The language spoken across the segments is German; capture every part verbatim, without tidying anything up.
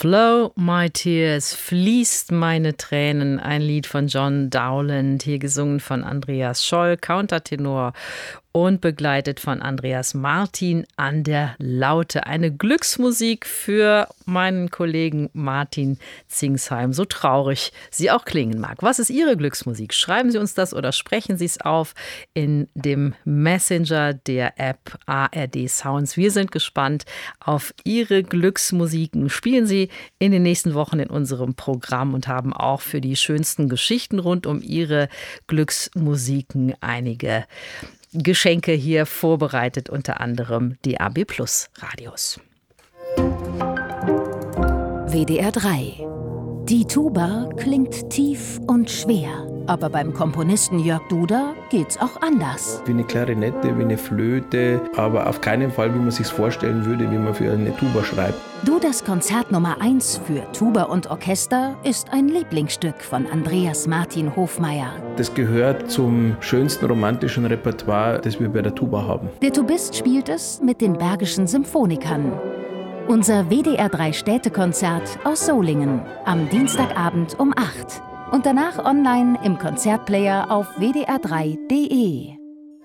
Flow my tears, fließt meine Tränen, ein Lied von John Dowland, hier gesungen von Andreas Scholl, Countertenor und begleitet von Andreas Martin an der Laute. Eine Glücksmusik für meinen Kollegen Martin Zingsheim, so traurig sie auch klingen mag. Was ist Ihre Glücksmusik? Schreiben Sie uns das oder sprechen Sie es auf in dem Messenger der App A R D Sounds. Wir sind gespannt auf Ihre Glücksmusiken. Spielen Sie in den nächsten Wochen in unserem Programm und haben auch für die schönsten Geschichten rund um Ihre Glücksmusiken einige Geschenke hier vorbereitet, unter anderem D A B Plus Radios. W D R drei. Die Tuba klingt tief und schwer. Aber beim Komponisten Jörg Duda geht's auch anders. Wie eine Klarinette, wie eine Flöte, aber auf keinen Fall, wie man sich's vorstellen würde, wie man für eine Tuba schreibt. Dudas Konzert Nummer eins für Tuba und Orchester ist ein Lieblingsstück von Andreas Martin Hofmeier. Das gehört zum schönsten romantischen Repertoire, das wir bei der Tuba haben. Der Tubist spielt es mit den Bergischen Symphonikern. Unser W D R drei Städtekonzert aus Solingen am Dienstagabend um acht. Und danach online im Konzertplayer auf w d r drei punkt d e.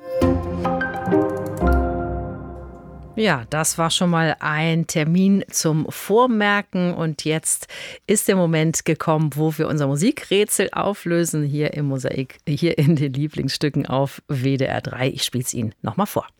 Ja, das war schon mal ein Termin zum Vormerken und jetzt ist der Moment gekommen, wo wir unser Musikrätsel auflösen hier im Mosaik, hier in den Lieblingsstücken auf W D R drei. Ich spiele es Ihnen nochmal vor.